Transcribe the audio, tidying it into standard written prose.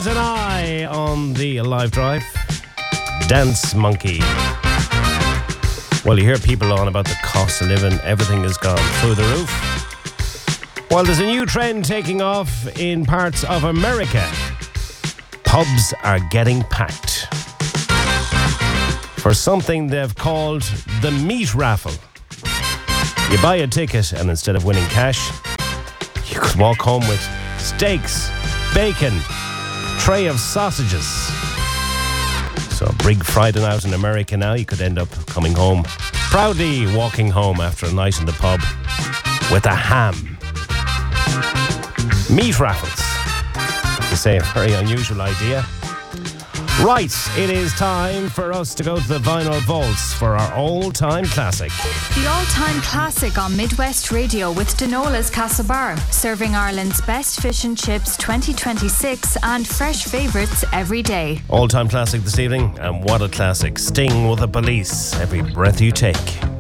James and I on the Live Drive. Dance Monkey. Well, you hear people on about the cost of living. Everything has gone through the roof. Well, there's a new trend taking off in parts of America. Pubs are getting packed for something they've called the meat raffle. You buy a ticket and instead of winning cash, you could walk home with steaks, bacon, tray of sausages. So big Friday night in America now, you could end up coming home, proudly walking home after a night in the pub with a ham. Meat raffles. To say a very unusual idea. Right, it is time for us to go to the vinyl vaults for our all-time classic. The all-time classic on Midwest Radio with Denola's Castlebar, serving Ireland's best fish and chips 2026 and fresh favourites every day. All-time classic this evening, and what a classic. Sting with the Police, Every Breath You Take.